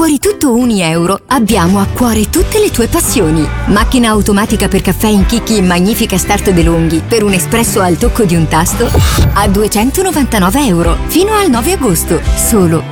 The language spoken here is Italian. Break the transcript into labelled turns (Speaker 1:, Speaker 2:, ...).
Speaker 1: cuori tutto €1 abbiamo a cuore tutte le tue passioni. Macchina automatica per caffè in chicchi in magnifica start DeLonghi per un espresso al tocco di un tasto a €299 fino al 9 agosto. Solo